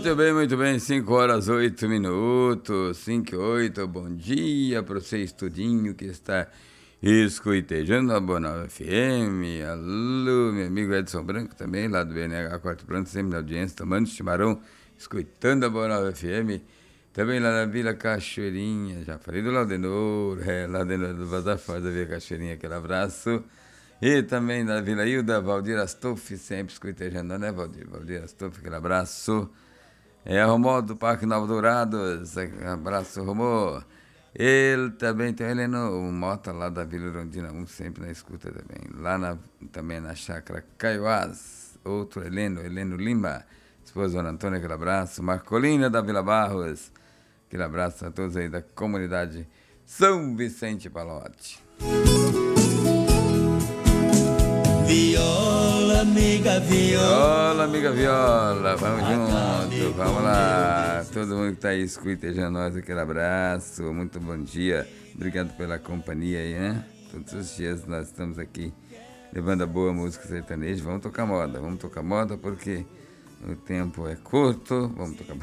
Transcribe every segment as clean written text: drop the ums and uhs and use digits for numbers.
Muito bem, 5 horas 8 minutos, 5 e 8, bom dia para você estudinho que está escutejando a Bonava FM, alô, meu amigo Edson Branco também, lá do BNH Quarto Plano, sempre na audiência, tomando chimarrão, escutando a Bonava FM, também lá na Vila Cachoeirinha, já falei do Laudenor, lá dentro do Bazar Faz da Vila Cachoeirinha, aquele abraço. E também da Vila Hilda, Valdir Astoff, sempre escutejando, né, Valdir? Valdir Astoff, aquele abraço. Romó do Parque Nova Dourados, abraço, Romó. Ele também tem o Heleno Mota, lá da Vila Rondina 1, sempre na escuta também. Lá também na Chácara Caiuás, outro Heleno Lima, esposa Dona Antônia, aquele abraço. Marcolina da Vila Barros, aquele abraço a todos aí da comunidade São Vicente Palote. Viola, amiga viola. Amiga viola, vamos junto, vamos lá. Todo mundo que está aí escutejando nós, aquele abraço, muito bom dia. Obrigado pela companhia aí, né? Todos os dias nós estamos aqui levando a boa música sertaneja. Vamos tocar moda porque o tempo é curto. Vamos tocar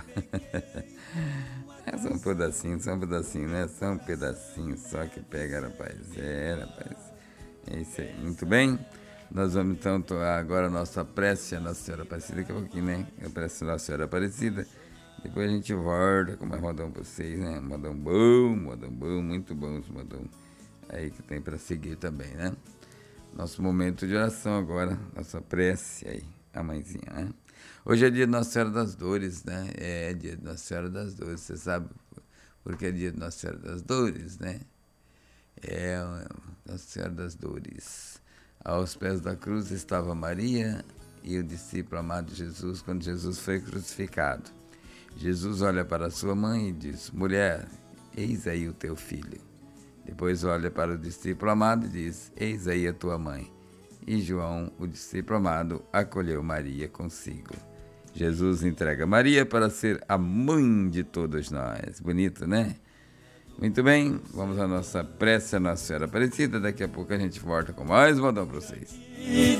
só um pedacinho, né? Só um pedacinho só que pega, rapaz. Rapaz. É isso aí, muito bem. Nós vamos então agora a nossa prece a Nossa Senhora Aparecida, daqui a pouquinho, né? Eu presto a Nossa Senhora Aparecida. Depois a gente volta com mais modão pra vocês, né? Modão bom, muito bom esse modão aí que tem para seguir também, né? Nosso momento de oração agora, nossa prece aí, a mãezinha, né? Hoje é dia de Nossa Senhora das Dores, né? É dia de Nossa Senhora das Dores, você sabe porque é dia de Nossa Senhora das Dores, né? Nossa Senhora das Dores. Aos pés da cruz estava Maria e o discípulo amado Jesus, quando Jesus foi crucificado. Jesus olha para sua mãe e diz: mulher, eis aí o teu filho. Depois olha para o discípulo amado e diz: eis aí a tua mãe. E João, o discípulo amado, acolheu Maria consigo. Jesus entrega Maria para ser a mãe de todos nós. Bonito, né? Muito bem, vamos à nossa prece a Nossa Senhora Aparecida. Daqui a pouco a gente volta com mais modão para vocês.